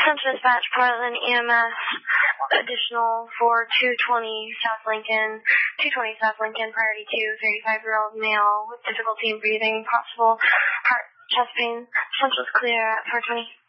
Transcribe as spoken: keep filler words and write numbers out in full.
Central Dispatch, Portland E M S, additional for two twenty South Lincoln, two twenty South Lincoln, priority two, thirty-five-year-old male with difficulty in breathing, possible heart, chest pain. Central's clear at four twenty.